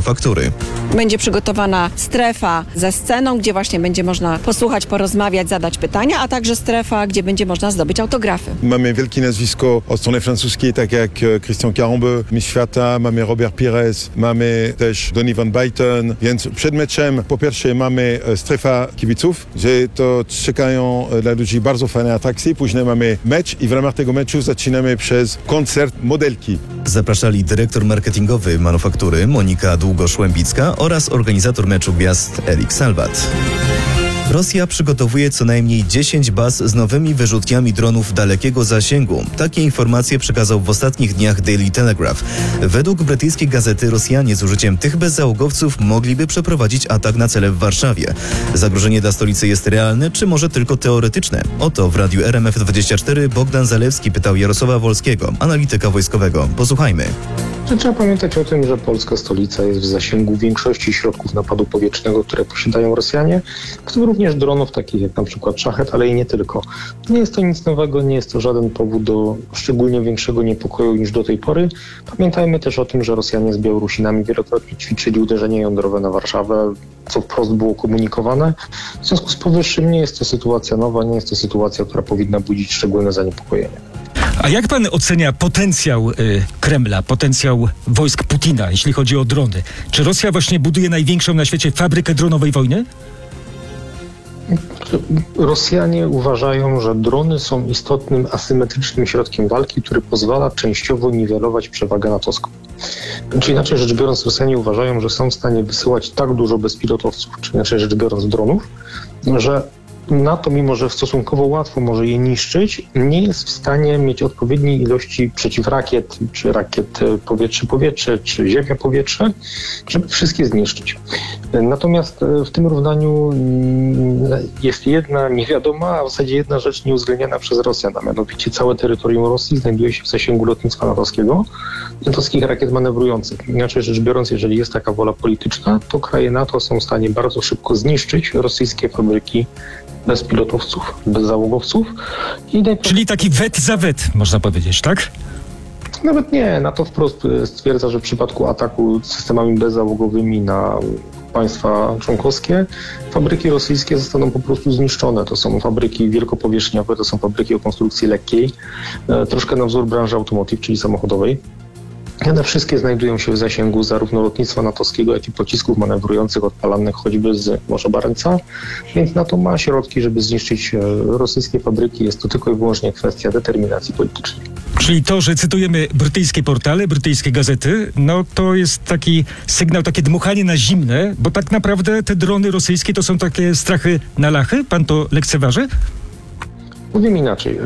Manufaktury. Będzie przygotowana strefa ze sceną, gdzie właśnie będzie można posłuchać, porozmawiać, zadać pytania, a także strefa, gdzie będzie można zdobyć autografy. Mamy wielkie nazwisko od strony francuskiej, tak jak Christian Carambeau, mistrz świata, mamy Robert Pires, mamy też Donny van Buyten, więc przed meczem po pierwsze mamy strefa kibiców, że to czekają dla ludzi bardzo fajne atrakcje, później mamy mecz i w ramach tego meczu zaczynamy przez koncert modelki. Zapraszali dyrektor marketingowy Manufaktury Monika Długosz-Łębicka oraz organizator meczu gwiazd Erik Salvat. Rosja przygotowuje co najmniej 10 baz z nowymi wyrzutniami dronów dalekiego zasięgu. Takie informacje przekazał w ostatnich dniach Daily Telegraph. Według brytyjskiej gazety Rosjanie z użyciem tych bezzałogowców mogliby przeprowadzić atak na cele w Warszawie. Zagrożenie dla stolicy jest realne, czy może tylko teoretyczne? Oto w radiu RMF24 Bogdan Zalewski pytał Jarosława Wolskiego, analityka wojskowego. Posłuchajmy. Trzeba pamiętać o tym, że polska stolica jest w zasięgu większości środków napadu powietrznego, które posiadają Rosjanie, w tym również dronów takich jak na przykład Szachet, ale i nie tylko. Nie jest to nic nowego, nie jest to żaden powód do szczególnie większego niepokoju niż do tej pory. Pamiętajmy też o tym, że Rosjanie z Białorusinami wielokrotnie ćwiczyli uderzenie jądrowe na Warszawę, co wprost było komunikowane. W związku z powyższym nie jest to sytuacja nowa, nie jest to sytuacja, która powinna budzić szczególne zaniepokojenie. A jak pan ocenia potencjał Kremla, potencjał wojsk Putina, jeśli chodzi o drony? Czy Rosja właśnie buduje największą na świecie fabrykę dronowej wojny? Rosjanie uważają, że drony są istotnym asymetrycznym środkiem walki, który pozwala częściowo niwelować przewagę natowską. Czy inaczej rzecz biorąc, Rosjanie uważają, że są w stanie wysyłać tak dużo bezpilotowców, czy inaczej rzecz biorąc dronów, że NATO, mimo że stosunkowo łatwo może je niszczyć, nie jest w stanie mieć odpowiedniej ilości przeciwrakiet, czy rakiet powietrze-powietrze, czy ziemia-powietrze, żeby wszystkie zniszczyć. Natomiast w tym równaniu jest jedna niewiadoma, a w zasadzie jedna rzecz nieuwzględniana przez Rosjan, a mianowicie całe terytorium Rosji znajduje się w zasięgu lotnictwa natowskich rakiet manewrujących. Inaczej rzecz biorąc, jeżeli jest taka wola polityczna, to kraje NATO są w stanie bardzo szybko zniszczyć rosyjskie fabryki bezpilotowców, bezzałogowców. Czyli taki wet za wet, można powiedzieć, tak? Nawet nie. NATO wprost stwierdza, że w przypadku ataku systemami bezzałogowymi na państwa członkowskie, fabryki rosyjskie zostaną po prostu zniszczone. To są fabryki wielkopowierzchniowe, to są fabryki o konstrukcji lekkiej, troszkę na wzór branży automotive, czyli samochodowej. One wszystkie znajdują się w zasięgu zarówno lotnictwa natowskiego, jak i pocisków manewrujących odpalanych choćby z Morza Barentsa, więc NATO ma środki, żeby zniszczyć rosyjskie fabryki. Jest to tylko i wyłącznie kwestia determinacji politycznej. Czyli to, że cytujemy brytyjskie portale, brytyjskie gazety, no to jest taki sygnał, takie dmuchanie na zimne, bo tak naprawdę te drony rosyjskie to są takie strachy na lachy? Pan to lekceważy? Powiem inaczej.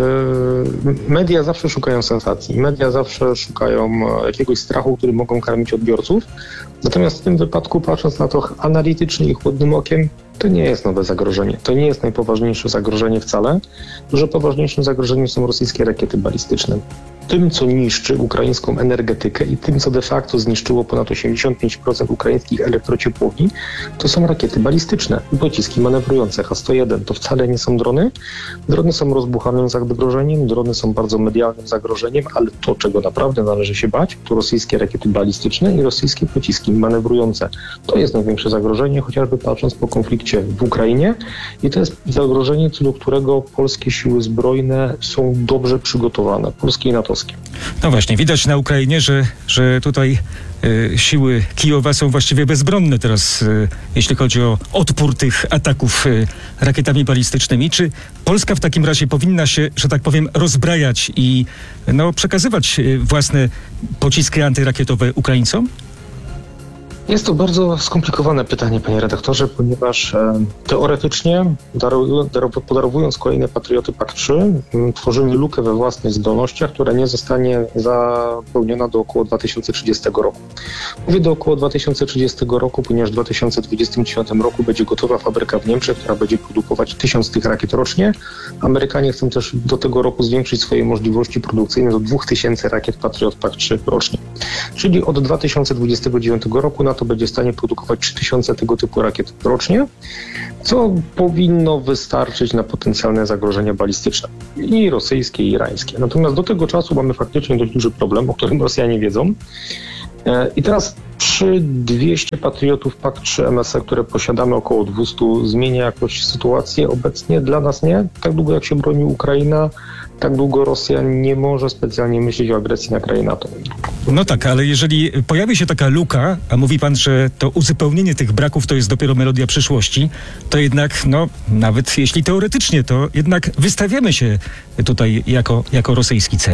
Media zawsze szukają sensacji. Media zawsze szukają jakiegoś strachu, który mogą karmić odbiorców. Natomiast w tym wypadku, patrząc na to analitycznie i chłodnym okiem, to nie jest nowe zagrożenie. To nie jest najpoważniejsze zagrożenie wcale. Dużo poważniejszym zagrożeniem są rosyjskie rakiety balistyczne. Tym, co niszczy ukraińską energetykę i tym, co de facto zniszczyło ponad 85% ukraińskich elektrociepłowni, to są rakiety balistyczne i pociski manewrujące H-101. To wcale nie są drony. Drony są rozbuchanym zagrożeniem, drony są bardzo medialnym zagrożeniem, ale to, czego naprawdę należy się bać, to rosyjskie rakiety balistyczne i rosyjskie pociski manewrujące. To jest największe zagrożenie, chociażby patrząc po konflikcie w Ukrainie i to jest zagrożenie, co do którego polskie siły zbrojne są dobrze przygotowane, polskie i natowskie. No właśnie, widać na Ukrainie, że tutaj siły Kijowa są właściwie bezbronne teraz, jeśli chodzi o odpór tych ataków rakietami balistycznymi. Czy Polska w takim razie powinna się, że tak powiem, rozbrajać i przekazywać własne pociski antyrakietowe Ukraińcom? Jest to bardzo skomplikowane pytanie, panie redaktorze, ponieważ teoretycznie podarowując kolejne Patrioty PAK-3 tworzymy lukę we własnych zdolnościach, która nie zostanie zapełniona do około 2030 roku. Mówię do około 2030 roku, ponieważ w 2029 roku będzie gotowa fabryka w Niemczech, która będzie produkować 1000 tych rakiet rocznie. Amerykanie chcą też do tego roku zwiększyć swoje możliwości produkcyjne do 2000 rakiet Patriot PAK-3 rocznie. Czyli od 2029 roku NATO będzie w stanie produkować 3000 tego typu rakiet rocznie, co powinno wystarczyć na potencjalne zagrożenia balistyczne i rosyjskie, i irańskie. Natomiast do tego czasu mamy faktycznie dość duży problem, o którym Rosjanie wiedzą. I teraz przy 200 Patriotów PAK-3 MSE, które posiadamy, około 200, zmienia jakoś sytuację? Obecnie dla nas nie. Tak długo jak się broni Ukraina, tak długo Rosja nie może specjalnie myśleć o agresji na kraje NATO. No tak, ale jeżeli pojawi się taka luka, a mówi pan, że to uzupełnienie tych braków to jest dopiero melodia przyszłości, to jednak, no nawet jeśli teoretycznie, to jednak wystawiamy się tutaj jako rosyjski cel.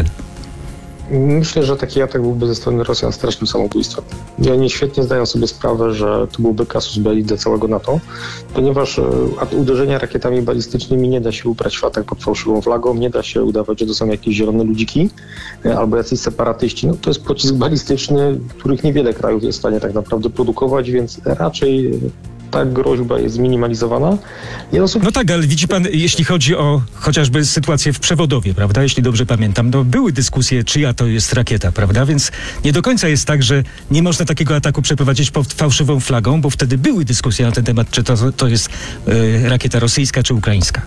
Myślę, że taki atak byłby ze strony Rosjan strasznym samobójstwem. I oni świetnie zdają sobie sprawę, że to byłby casus belli dla całego NATO, ponieważ uderzenia rakietami balistycznymi nie da się ubrać w atak pod fałszywą flagą, nie da się udawać, że to są jakieś zielone ludziki albo jacyś separatyści. No, to jest pocisk balistyczny, których niewiele krajów jest w stanie tak naprawdę produkować, więc raczej ta groźba jest zminimalizowana. No tak, ale widzi pan, jeśli chodzi o chociażby sytuację w Przewodowie, prawda, jeśli dobrze pamiętam, no były dyskusje, czyja to jest rakieta, prawda, więc nie do końca jest tak, że nie można takiego ataku przeprowadzić pod fałszywą flagą, bo wtedy były dyskusje na ten temat, czy to jest rakieta rosyjska, czy ukraińska.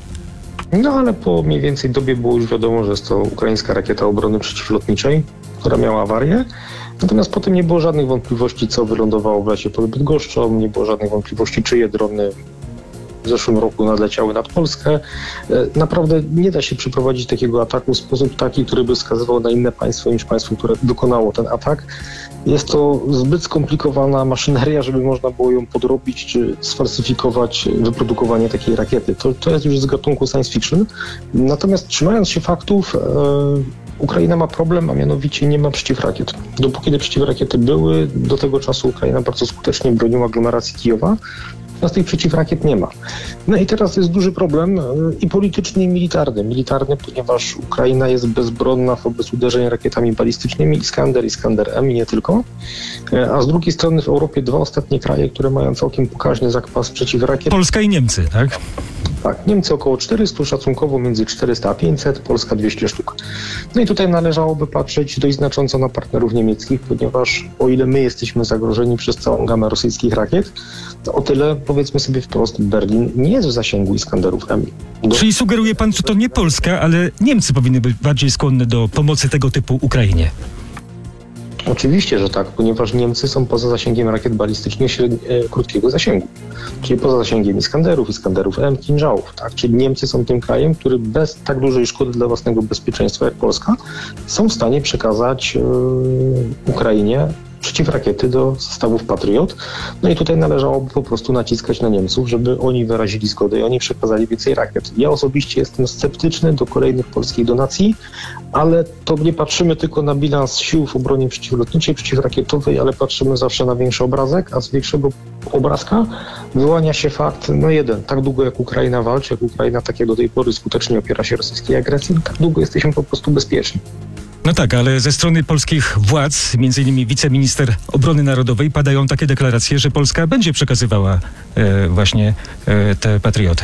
No ale po mniej więcej dobie było już wiadomo, że jest to ukraińska rakieta obrony przeciwlotniczej, która miała awarię. Natomiast potem nie było żadnych wątpliwości, co wylądowało w lesie pod Bydgoszczą, nie było żadnych wątpliwości, czyje drony w zeszłym roku nadleciały nad Polskę. Naprawdę nie da się przeprowadzić takiego ataku w sposób taki, który by wskazywał na inne państwo niż państwo, które dokonało ten atak. Jest to zbyt skomplikowana maszyneria, żeby można było ją podrobić czy sfalsyfikować wyprodukowanie takiej rakiety. To jest już z gatunku science fiction. Natomiast trzymając się faktów, Ukraina ma problem, a mianowicie nie ma przeciwrakiet. Dopóki te przeciwrakiety były, do tego czasu Ukraina bardzo skutecznie broniła aglomeracji Kijowa. Teraz tych przeciwrakiet nie ma. No i teraz jest duży problem i polityczny, i militarny. Militarny, ponieważ Ukraina jest bezbronna wobec uderzeń rakietami balistycznymi, Iskander-M i nie tylko. A z drugiej strony w Europie dwa ostatnie kraje, które mają całkiem pokaźny zapas przeciwrakiet. Polska i Niemcy, tak? Tak, Niemcy około 400, szacunkowo między 400 a 500, Polska 200 sztuk. No i tutaj należałoby patrzeć dość znacząco na partnerów niemieckich, ponieważ o ile my jesteśmy zagrożeni przez całą gamę rosyjskich rakiet, to o tyle, powiedzmy sobie wprost, Berlin nie jest w zasięgu Iskanderów M. Czyli sugeruje pan, że to nie Polska, ale Niemcy powinny być bardziej skłonne do pomocy tego typu Ukrainie? Oczywiście, że tak, ponieważ Niemcy są poza zasięgiem rakiet balistycznych krótkiego zasięgu, czyli poza zasięgiem Iskanderów M, Kinżałów, tak? Czyli Niemcy są tym krajem, który bez tak dużej szkody dla własnego bezpieczeństwa jak Polska są w stanie przekazać Ukrainie przeciwrakiety do zestawów Patriot. No i tutaj należałoby po prostu naciskać na Niemców, żeby oni wyrazili zgodę i oni przekazali więcej rakiet. Ja osobiście jestem sceptyczny do kolejnych polskich donacji, ale to nie patrzymy tylko na bilans sił w obronie przeciwlotniczej, przeciwrakietowej, ale patrzymy zawsze na większy obrazek, a z większego obrazka wyłania się fakt, no jeden, tak długo jak Ukraina walczy, jak Ukraina tak jak do tej pory skutecznie opiera się rosyjskiej agresji, tak długo jesteśmy po prostu bezpieczni. No tak, ale ze strony polskich władz, między innymi wiceminister obrony narodowej, padają takie deklaracje, że Polska będzie przekazywała właśnie te patrioty.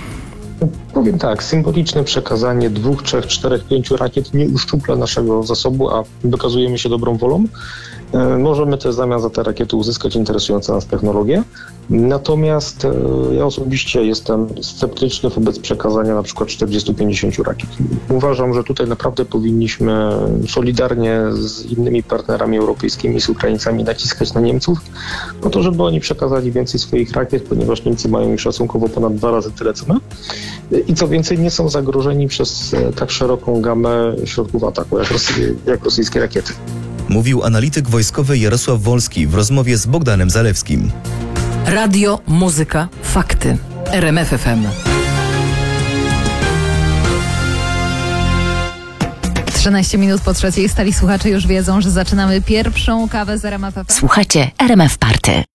Powiem tak, symboliczne przekazanie 2, 3, 4, 5 rakiet nie uszczupla naszego zasobu, a wykazujemy się dobrą wolą. Możemy też zamiast za te rakiety uzyskać interesujące nas technologie. Natomiast ja osobiście jestem sceptyczny wobec przekazania na przykład 40-50 rakiet. Uważam, że tutaj naprawdę powinniśmy solidarnie z innymi partnerami europejskimi, z Ukraińcami naciskać na Niemców, po to, żeby oni przekazali więcej swoich rakiet, ponieważ Niemcy mają już szacunkowo ponad 2 razy tyle co my. I co więcej, nie są zagrożeni przez tak szeroką gamę środków ataku, jak rosyjskie rakiety. Mówił analityk wojskowy Jarosław Wolski w rozmowie z Bogdanem Zalewskim. Radio, muzyka, fakty. RMF FM. 13 minut po trzeciej. Stali słuchacze już wiedzą, że zaczynamy pierwszą kawę z RMF FM. Słuchajcie RMF Party.